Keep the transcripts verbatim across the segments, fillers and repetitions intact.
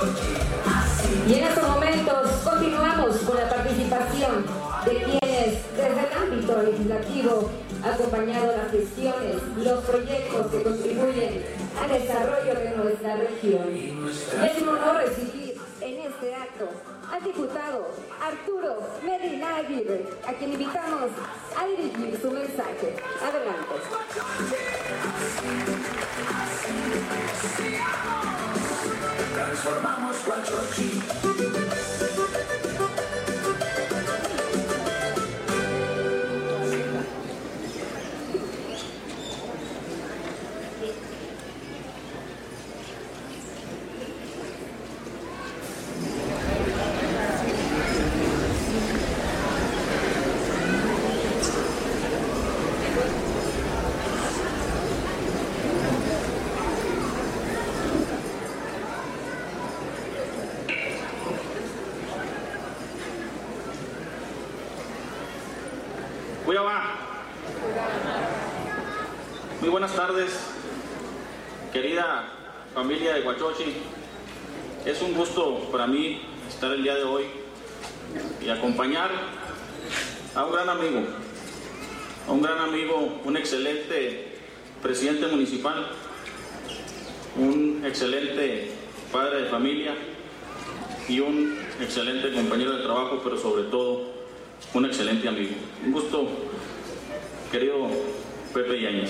Y en estos momentos continuamos con la participación de quienes desde el ámbito legislativo han acompañado las gestiones y los proyectos que contribuyen al desarrollo de nuestra región. Y es un honor recibir en este acto al diputado Arturo Medina Aguirre, a quien invitamos a dirigir su mensaje. Adelante. Transformamos Huachochi. Muy buenas tardes, querida familia de Huachochi. Es un gusto para mí estar el día de hoy y acompañar a un gran amigo, a un gran amigo, un excelente presidente municipal, un excelente padre de familia y un excelente compañero de trabajo, pero sobre todo un excelente amigo. Un gusto, querido Pepe Yáñez.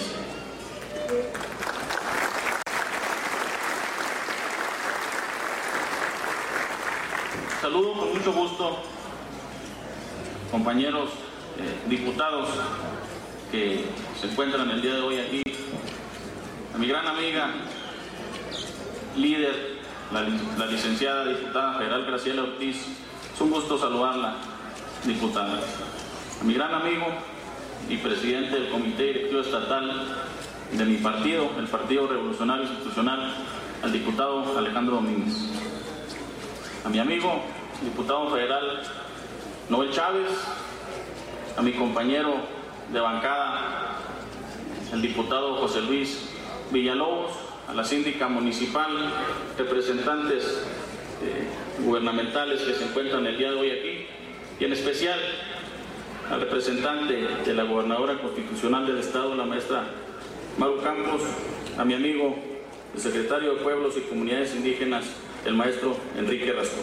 Saludo con mucho gusto compañeros eh, diputados que se encuentran el día de hoy aquí, a mi gran amiga, líder, la, la licenciada diputada federal Graciela Ortiz. Es un gusto saludarla, diputada. A mi gran amigo y presidente del Comité Directivo Estatal de mi partido, el Partido Revolucionario Institucional, al diputado Alejandro Domínguez. A mi amigo, diputado federal Noel Chávez, a mi compañero de bancada, el diputado José Luis Villalobos, a la síndica municipal, representantes eh, gubernamentales que se encuentran el día de hoy aquí, y en especial al representante de la gobernadora constitucional del estado, la maestra Maru Campos, a mi amigo, el secretario de Pueblos y Comunidades Indígenas, el maestro Enrique Rascón.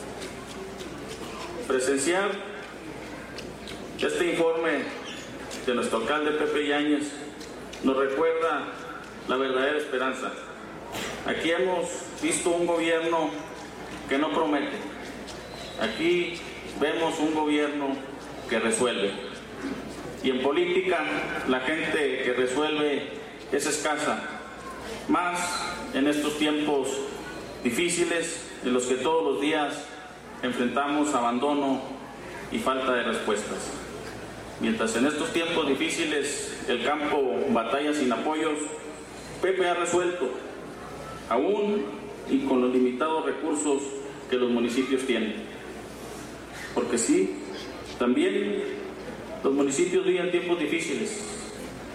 Presenciar este informe de nuestro alcalde Pepe Yáñez nos recuerda la verdadera esperanza. Aquí hemos visto un gobierno que no promete. Aquí vemos un gobierno que resuelve. Y en política la gente que resuelve es escasa, más en estos tiempos difíciles en los que todos los días enfrentamos abandono y falta de respuestas. Mientras en estos tiempos difíciles el campo batalla sin apoyos, Pepe ha resuelto, aún y con los limitados recursos que los municipios tienen. Porque sí, también los municipios viven tiempos difíciles,